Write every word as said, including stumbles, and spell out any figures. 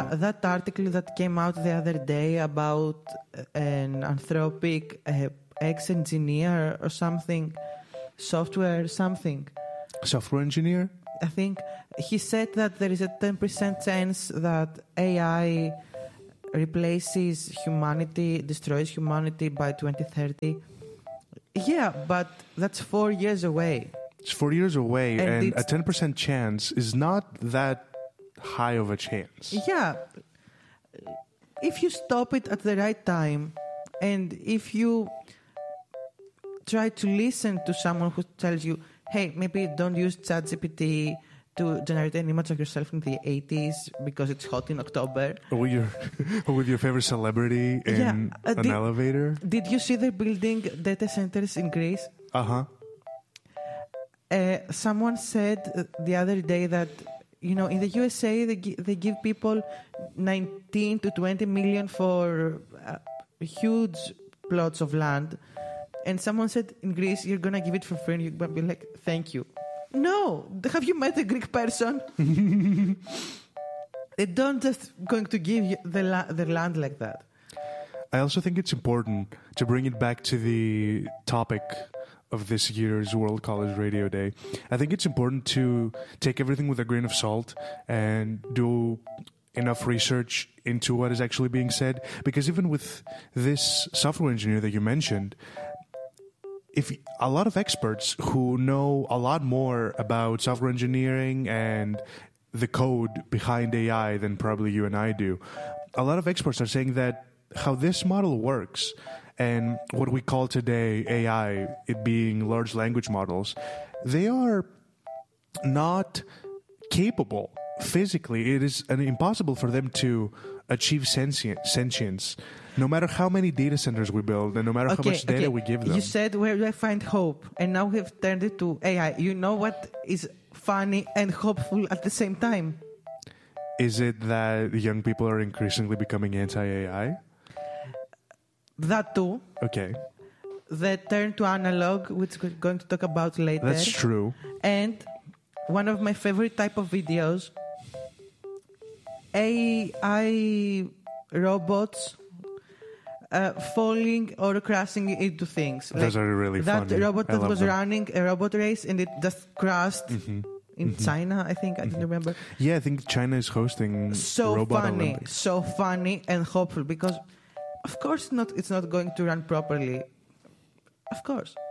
Yeah, that article that came out the other day about an Anthropic uh, ex-engineer or something, software something. Software engineer? I think he said that there is a ten percent chance that A I replaces humanity, destroys humanity by twenty thirty. Yeah, but that's four years away. It's four years away, And and, it's- a ten percent chance is not that high of a chance. Yeah. If you stop it at the right time, and if you try to listen to someone who tells you, hey, maybe don't use ChatGPT to generate an image of yourself in the eighties because it's hot in October. Or with your, or with your favorite celebrity in Yeah, uh, an did- elevator. Did you see they're building data centers in Greece? Uh-huh. Uh, someone said uh, the other day that, you know, in the U S A, they, gi- they give people nineteen to twenty million for uh, huge plots of land. And someone said, in Greece, you're going to give it for free. And you're going to be like, thank you. No. Have you met a Greek person? They don't just going to give you the, la- the land like that. I also think it's important to bring it back to the topic of this year's World College Radio Day. I think it's important to take everything with a grain of salt and do enough research into what is actually being said. Because even with this software engineer that you mentioned, if a lot of experts who know a lot more about software engineering and the code behind A I than probably you and I do, a lot of experts are saying that how this model works and what we call today A I, it being large language models, they are not capable physically. It is an impossible for them to achieve sentient, sentience, no matter how many data centers we build and no matter how much data okay. we give them. You said, where do I find hope? And now we've turned it to A I. You know what is funny and hopeful at the same time? Is it that young people are increasingly becoming anti-A I? That too. Okay. The turn to analog, which we're going to talk about later. That's true. And one of my favorite type of videos, A I robots uh, falling or crashing into things. Those are really that funny. robot I that love was them. running a robot race and it just crashed Mm-hmm. in Mm-hmm. China, I think. I Mm-hmm. don't remember. Yeah, I think China is hosting So Robot funny, Olympics. so funny and hopeful because, of course, not it's not going to run properly. Of course.